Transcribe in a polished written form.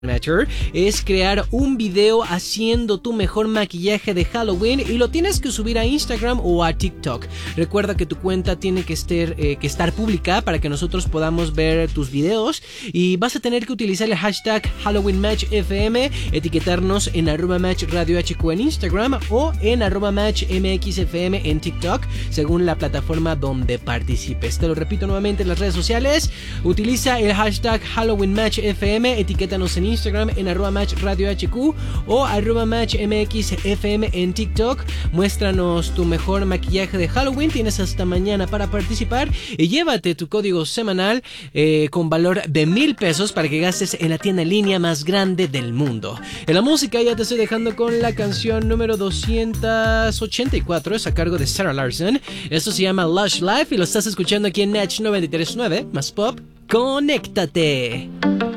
Matter es crear un video haciendo tu mejor maquillaje de Halloween y lo tienes que subir a Instagram o a TikTok. Recuerda que tu cuenta tiene que estar pública para que nosotros podamos ver tus videos y vas a tener que utilizar el hashtag HalloweenMatchFM, etiquetarnos en @MatchRadioHQ en Instagram o en @MatchMXFM en TikTok, según la plataforma donde participes. Te lo repito nuevamente en las redes sociales, utiliza el hashtag HalloweenMatchFM, etiquétanos en Instagram en @MatchRadioHQ o @MatchMXFM en TikTok. Muéstranos tu mejor maquillaje de Halloween. Tienes hasta mañana para participar y llévate tu código semanal con valor de $1,000 para que gastes en la tienda en línea más grande del mundo. En la música ya te estoy dejando con la canción número 284, es a cargo de Sarah Larson. Esto se llama Lush Life y lo estás escuchando aquí en Natch 93.9 más Pop. ¡Conéctate!